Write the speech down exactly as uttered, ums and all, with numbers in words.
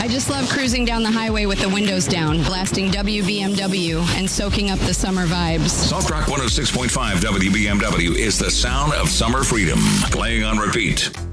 I just love cruising down the highway with the windows down, blasting W B M W and soaking up the summer vibes. Soft Rock one oh six point five W B M W is the sound of summer freedom. Playing on repeat.